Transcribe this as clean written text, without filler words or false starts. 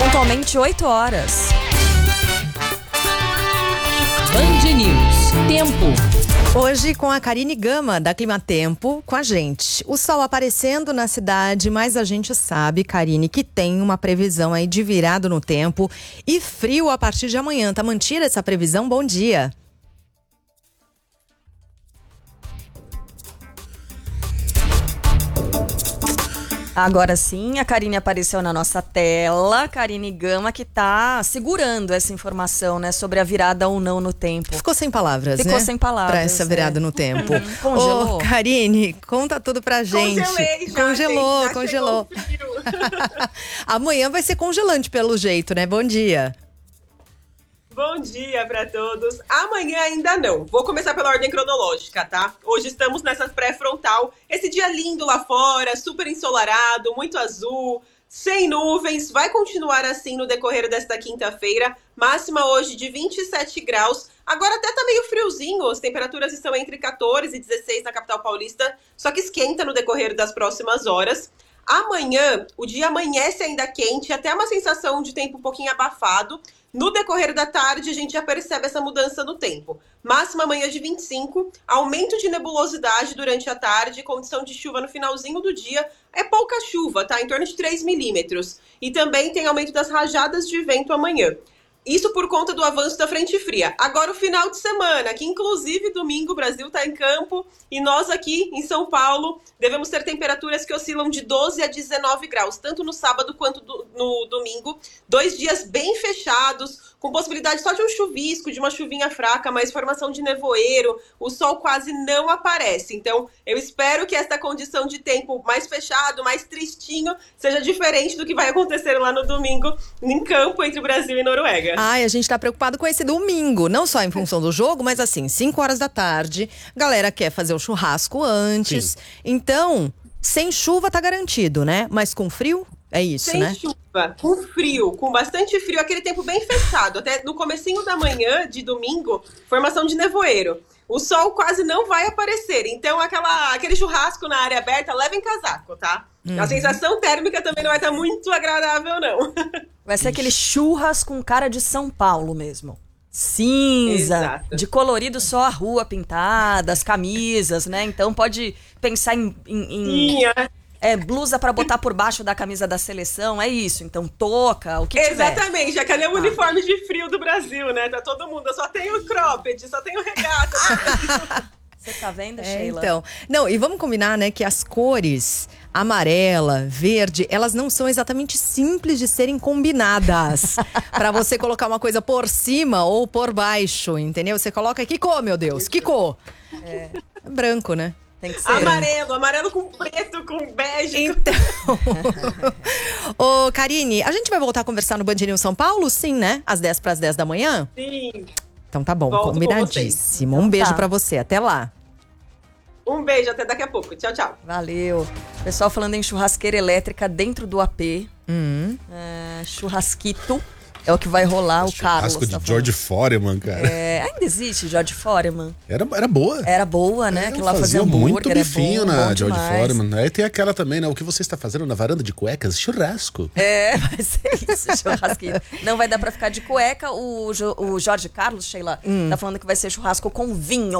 Pontualmente 8 horas. Band News. Tempo. Hoje com a Karine Gama, da Climatempo, com a gente. O sol aparecendo na cidade, mas a gente sabe, Karine, que tem uma previsão aí de virada no tempo e frio a partir de amanhã. Tá mantida essa previsão? Bom dia. Agora sim, a Karine apareceu na nossa tela. Karine Gama, que tá segurando essa informação, né, sobre a virada ou não no tempo. Ficou sem palavras, Ficou né? sem palavras. Pra essa virada no tempo. Congelou. Ô, Karine, conta tudo pra gente. Congelei já, Congelou, gente, já congelou. chegou o frio. Amanhã vai ser congelante pelo jeito, né? Bom dia. Bom dia para todos. Amanhã ainda não. Vou começar pela ordem cronológica, tá? Hoje estamos nessa pré-frontal. Esse dia lindo lá fora, super ensolarado, muito azul, sem nuvens. Vai continuar assim no decorrer desta quinta-feira. Máxima hoje de 27 graus. Agora até tá meio friozinho. As temperaturas estão entre 14 e 16 na capital paulista. Só que esquenta no decorrer das próximas horas. Amanhã, o dia amanhece ainda quente, até uma sensação de tempo um pouquinho abafado. No decorrer da tarde, a gente já percebe essa mudança no tempo. Máxima amanhã de 25, aumento de nebulosidade durante a tarde, condição de chuva no finalzinho do dia. É pouca chuva, tá? Em torno de 3 milímetros. E também tem aumento das rajadas de vento amanhã. Isso por conta do avanço da frente fria. Agora o final de semana, que inclusive domingo o Brasil está em campo e nós aqui em São Paulo devemos ter temperaturas que oscilam de 12 a 19 graus, tanto no sábado quanto no domingo. 2 dias bem fechados, com possibilidade só de um chuvisco, de uma chuvinha fraca, mas formação de nevoeiro, o sol quase não aparece. Então eu espero que esta condição de tempo mais fechado, mais tristinho, seja diferente do que vai acontecer lá no domingo em campo entre o Brasil e Noruega. Ai, a gente tá preocupado com esse domingo, não só em função do jogo, mas assim, 5 horas da tarde, galera quer fazer o churrasco antes. Sim. Então, sem chuva tá garantido, né? Mas com frio, é isso, sem né? Sem chuva, com frio, com bastante frio, aquele tempo bem fechado. Até no comecinho da manhã de domingo, formação de nevoeiro. O sol quase não vai aparecer, então aquele churrasco na área aberta, levem casaco, tá? A sensação térmica também não vai estar muito agradável, não. Vai ser aquele churras com cara de São Paulo mesmo. Cinza, exato. De colorido só a rua pintada, as camisas, né? Então pode pensar em blusa pra botar por baixo da camisa da seleção, é isso. Então touca, o que tiver. Exatamente, já cadê o uniforme de frio do Brasil, né? Tá todo mundo, eu só tenho cropped, só tenho regata. Você tá vendo, Sheila? Então, não, e vamos combinar, né, que as cores amarela, verde, elas não são exatamente simples de serem combinadas. Pra você colocar uma coisa por cima ou por baixo, entendeu? Você coloca, que cor, meu Deus? Que cor? É branco, né? Tem que ser. Amarelo com preto, com bege. Então, ô Karine, a gente vai voltar a conversar no Band News São Paulo? Sim, né? Às 10 para as 10 da manhã? Sim. Então tá bom, volto combinadíssimo. Um beijo pra você, até lá. Um beijo, até daqui a pouco. Tchau, tchau. Valeu. Pessoal falando em churrasqueira elétrica dentro do AP. Churrasquito. É o que vai rolar, o Carlos. Churrasco de George Foreman, cara. Ainda existe George Foreman. Era boa. Era boa, né? Que lá fazia muito bifinho na George demais. Foreman. Aí tem aquela também, né? O que você está fazendo na varanda de cuecas? Churrasco. Vai ser isso, churrasquinho. Não vai dar pra ficar de cueca. O Jorge Carlos, Sheila, tá falando que vai ser churrasco com vinho.